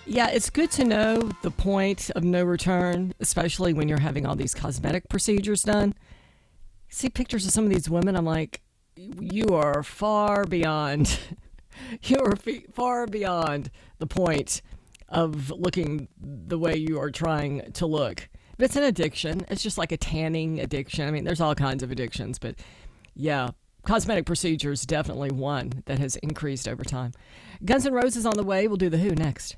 Yeah, it's good to know the point of no return, especially when you're having all these cosmetic procedures done. See pictures of some of these women, I'm like, you are far beyond, you are far beyond the point of looking the way you are trying to look. But it's an addiction. It's just like a tanning addiction. I mean, there's all kinds of addictions, but yeah, cosmetic procedures definitely one that has increased over time. Guns N' Roses on the way. We'll do The Who next.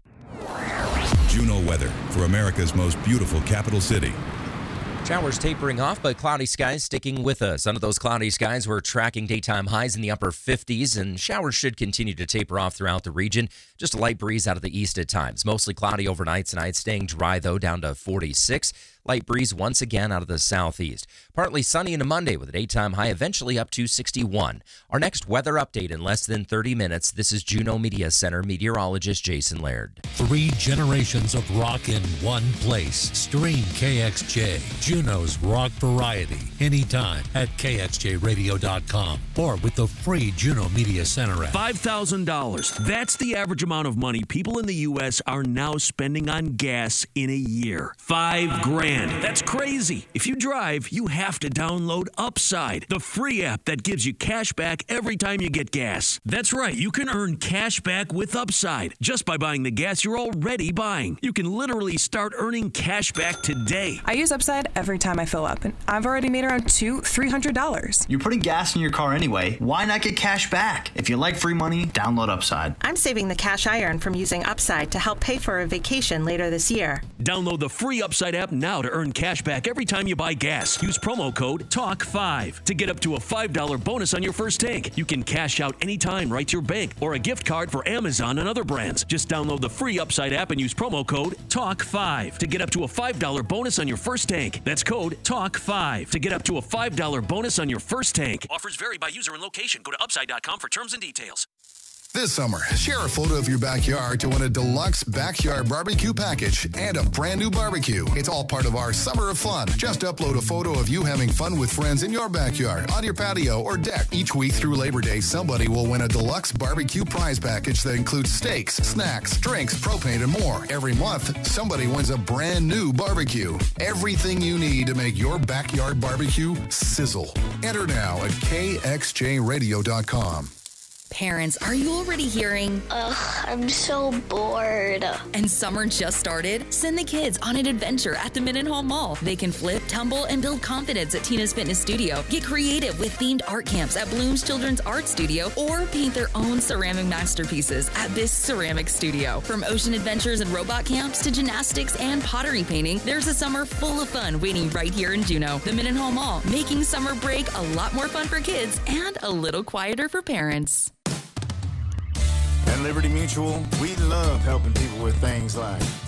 Juno weather for America's most beautiful capital city. Showers tapering off, but cloudy skies sticking with us. Under those cloudy skies, we're tracking daytime highs in the upper 50s, and showers should continue to taper off throughout the region. Just a light breeze out of the east at times. Mostly cloudy overnight tonight, staying dry, though, down to 46. Light breeze once again out of the southeast. Partly sunny into Monday with a daytime high eventually up to 61. Our next weather update in less than 30 minutes. This is Juneau Media Center meteorologist Jason Laird. 3 generations of rock in one place. Stream KXJ, Juneau's rock variety, anytime at KXJRadio.com or with the free Juneau Media Center app. $5,000. That's the average amount of money people in the U.S. are now spending on gas in a year. $5,000. That's crazy. If you drive, you have to download Upside, the free app that gives you cash back every time you get gas. That's right. You can earn cash back with Upside just by buying the gas you're already buying. You can literally start earning cash back today. I use Upside every time I fill up, and I've already made around $300. You're putting gas in your car anyway. Why not get cash back? If you like free money, download Upside. I'm saving the cash I earn from using Upside to help pay for a vacation later this year. Download the free Upside app now to earn cash back every time you buy gas. Use promo code TALK5 to get up to a $5 bonus on your first tank. You can cash out anytime right to your bank or a gift card for Amazon and other brands. Just download the free Upside app and use promo code TALK5 to get up to a $5 bonus on your first tank. That's code TALK5 to get up to a $5 bonus on your first tank. Offers vary by user and location. Go to Upside.com for terms and details. This summer, share a photo of your backyard to win a deluxe backyard barbecue package and a brand new barbecue. It's all part of our Summer of Fun. Just upload a photo of you having fun with friends in your backyard, on your patio, or deck. Each week through Labor Day, somebody will win a deluxe barbecue prize package that includes steaks, snacks, drinks, propane, and more. Every month, somebody wins a brand new barbecue. Everything you need to make your backyard barbecue sizzle. Enter now at KXJRadio.com. Parents, are you already hearing? Ugh, I'm so bored. And summer just started? Send the kids on an adventure at the Mendenhall Mall. They can flip, tumble, and build confidence at Tina's Fitness Studio. Get creative with themed art camps at Bloom's Children's Art Studio, or paint their own ceramic masterpieces at Bisque Ceramic Studio. From ocean adventures and robot camps to gymnastics and pottery painting, there's a summer full of fun waiting right here in Juneau. The Mendenhall Mall, making summer break a lot more fun for kids and a little quieter for parents. At Liberty Mutual, we love helping people with things like